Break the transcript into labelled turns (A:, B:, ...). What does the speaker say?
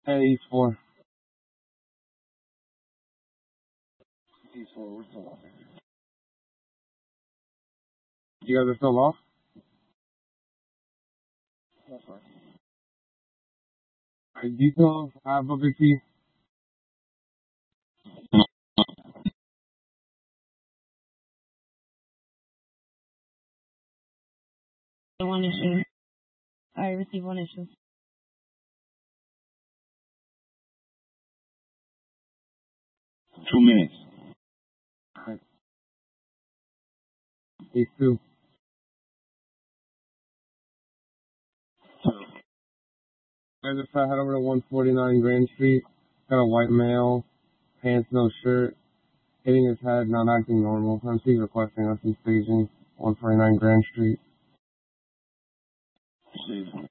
A: Hey, East 4.
B: East 4, we're still off.
A: You guys are still off?
B: That's fine.
A: Do you still have a big T?
C: One issue. I received one issue.
B: Two minutes.
A: Alright. East 2. I just head over to 149 Grand Street. Got a white male, pants, no shirt, hitting his head, not acting normal. MC requesting us in staging, 149 Grand Street.
B: Receive.